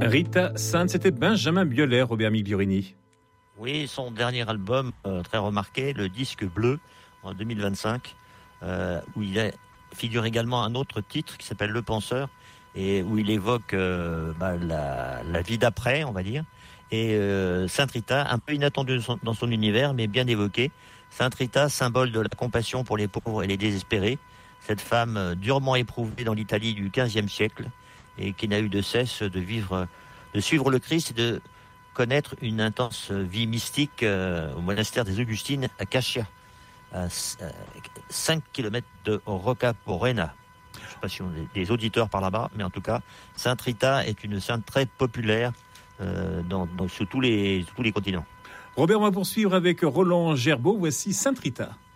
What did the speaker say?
Rita Sainte, c'était Benjamin Biolay, Robert Migliorini. Oui, son dernier album, très remarqué, le disque bleu, en 2025, où figure également un autre titre qui s'appelle Le Penseur, et où il évoque la vie d'après, on va dire. Et Sainte Rita, un peu inattendue dans son univers, mais bien évoqué. Sainte Rita, symbole de la compassion pour les pauvres et les désespérés. Cette femme durement éprouvée dans l'Italie du XVe siècle, et qui n'a eu de cesse de suivre le Christ et de connaître une intense vie mystique au monastère des Augustines à Cascia, à 5 km de Roccaporena. Je ne sais pas si on a des auditeurs par là-bas, mais en tout cas, Sainte Rita est une sainte très populaire sur tous les continents. Robert, on va poursuivre avec Roland Gerbeau. Voici Sainte Rita.